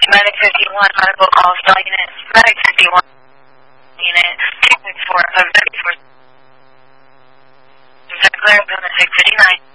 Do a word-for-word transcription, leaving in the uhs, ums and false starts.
Medic fifty-one, medical call, stall unit. Medic fifty-one, unit. two six four, seven four. Is that clear? six fifty-nine.